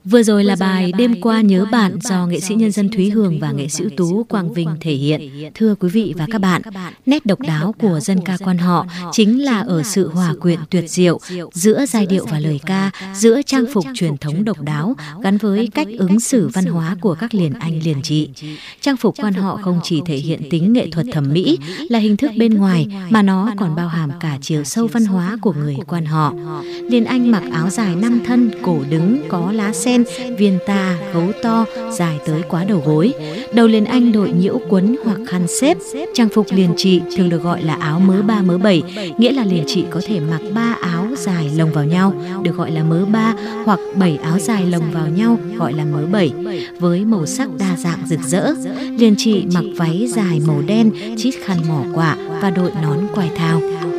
Vừa rồi là bài Đêm qua nhớ bạn do nghệ sĩ nhân dân Thúy Hường và nghệ sĩ ưu tú Quang Vinh thể hiện. Thưa quý vị và các bạn, nét độc đáo của dân ca quan họ chính là ở sự hòa quyện tuyệt diệu giữa giai điệu và lời ca, giữa trang phục truyền thống độc đáo gắn với cách ứng xử văn hóa của các liền anh liền chị. Trang phục quan họ không chỉ thể hiện tính nghệ thuật thẩm mỹ là hình thức bên ngoài mà nó còn bao hàm cả chiều sâu văn hóa của người quan họ. Liền anh mặc áo dài 5 thân, cổ đứng, có lá sen, viên ta, gấu to, dài tới quá đầu gối. Đầu liền anh đội nhiễu quấn hoặc khăn xếp. Trang phục liền chị thường được gọi là áo mớ 3 mớ 7, nghĩa là liền chị có thể mặc 3 áo dài lồng vào nhau, được gọi là mớ 3, hoặc 7 áo dài lồng vào nhau, gọi là mớ 7. Với màu sắc đa dạng rực rỡ, liền chị mặc váy dài màu đen, chít khăn mỏ quạ và đội nón quai thao.